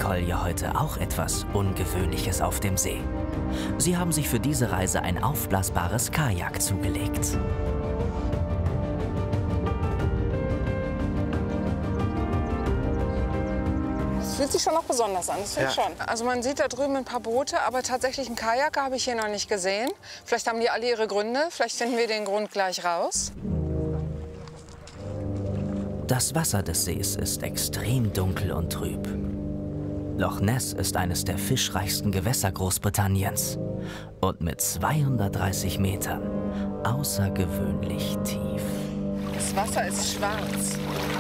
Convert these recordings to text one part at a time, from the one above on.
Nicole ja heute auch etwas Ungewöhnliches auf dem See. Sie haben sich für diese Reise ein aufblasbares Kajak zugelegt. Das fühlt sich schon noch besonders an, das finde ich schon. Also man sieht da drüben ein paar Boote, aber tatsächlich einen Kajak habe ich hier noch nicht gesehen. Vielleicht haben die alle ihre Gründe, vielleicht finden wir den Grund gleich raus. Das Wasser des Sees ist extrem dunkel und trüb. Loch Ness ist eines der fischreichsten Gewässer Großbritanniens und mit 230 Metern außergewöhnlich tief. Das Wasser ist schwarz.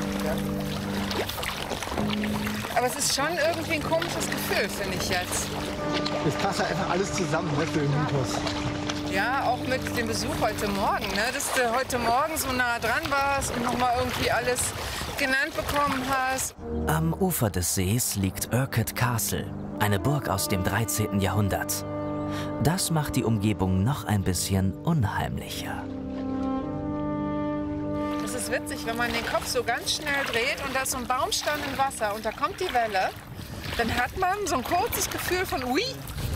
Aber es ist schon irgendwie ein komisches Gefühl, finde ich jetzt. Es passt ja einfach alles zusammen, ne, für den Mythos. Ja, auch mit dem Besuch heute Morgen, ne? Dass du heute Morgen so nah dran warst und noch mal irgendwie alles genannt bekommen hast. Am Ufer des Sees liegt Urquhart Castle, eine Burg aus dem 13. Jahrhundert. Das macht die Umgebung noch ein bisschen unheimlicher. Das ist witzig, wenn man den Kopf so ganz schnell dreht und da ist so ein Baumstamm im Wasser und da kommt die Welle, dann hat man so ein kurzes Gefühl von ui.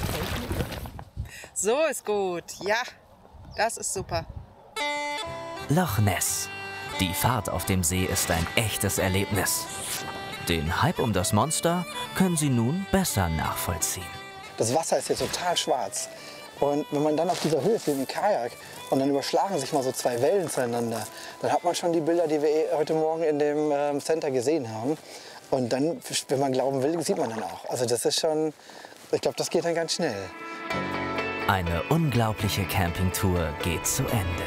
So ist gut. Ja, das ist super. Loch Ness. Die Fahrt auf dem See ist ein echtes Erlebnis. Den Hype um das Monster können Sie nun besser nachvollziehen. Das Wasser ist hier total schwarz. Und wenn man dann auf dieser Höhe ist wie im Kajak und dann überschlagen sich mal so zwei Wellen zueinander, dann hat man schon die Bilder, die wir heute Morgen in dem Center gesehen haben. Und dann, wenn man glauben will, sieht man dann auch. Also das ist schon, ich glaube, das geht dann ganz schnell. Eine unglaubliche Campingtour geht zu Ende.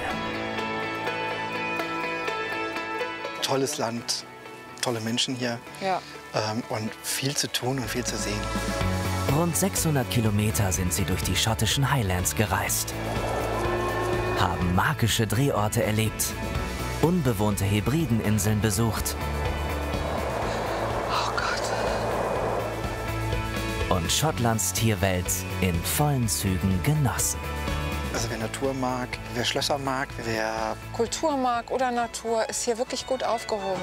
Tolles Land, tolle Menschen hier, Ja. Und viel zu tun und viel zu sehen. Rund 600 Kilometer sind sie durch die schottischen Highlands gereist, haben magische Drehorte erlebt, unbewohnte Hebrideninseln besucht und Schottlands Tierwelt in vollen Zügen genossen. Also wer Natur mag, wer Schlösser mag, wer Kultur mag oder Natur, ist hier wirklich gut aufgehoben.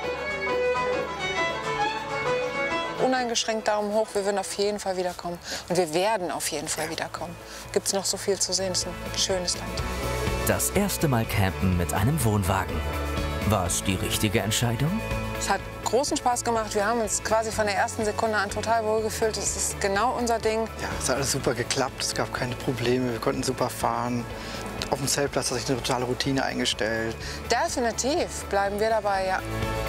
Uneingeschränkt Daumen hoch, wir würden auf jeden Fall wiederkommen. Und wir werden auf jeden Fall wiederkommen. Gibt es noch so viel zu sehen, es ist ein schönes Land. Das erste Mal campen mit einem Wohnwagen. War es die richtige Entscheidung? Es hat großen Spaß gemacht. Wir haben uns quasi von der ersten Sekunde an total wohlgefühlt. Es ist genau unser Ding. Ja, es hat alles super geklappt, es gab keine Probleme, wir konnten super fahren. Auf dem Zeltplatz hat sich eine totale Routine eingestellt. Definitiv bleiben wir dabei, ja.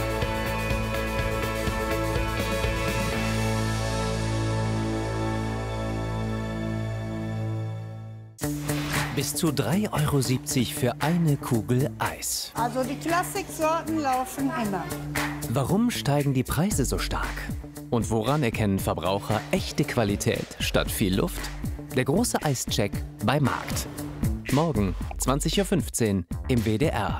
Bis zu 3,70 € für eine Kugel Eis. Also die Klassiksorten laufen immer. Warum steigen die Preise so stark? Und woran erkennen Verbraucher echte Qualität statt viel Luft? Der große Eischeck bei Markt. Morgen 20:15 Uhr im WDR.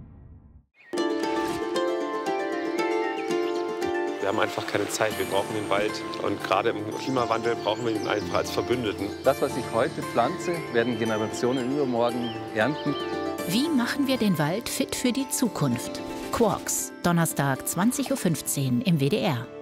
Wir haben einfach keine Zeit, wir brauchen den Wald. Und gerade im Klimawandel brauchen wir ihn einfach als Verbündeten. Das, was ich heute pflanze, werden Generationen übermorgen ernten. Wie machen wir den Wald fit für die Zukunft? Quarks, Donnerstag 20:15 Uhr im WDR.